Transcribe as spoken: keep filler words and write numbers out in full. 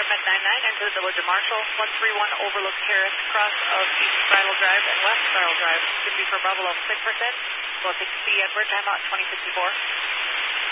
Drive Met nine nine, enter the Village of Marshall, one three one Overlook Terrace, cross of East Spiral Drive and West Spiral Drive. Should be for Bravo level six percent. We'll take C Edward, timeout twenty sixty-four.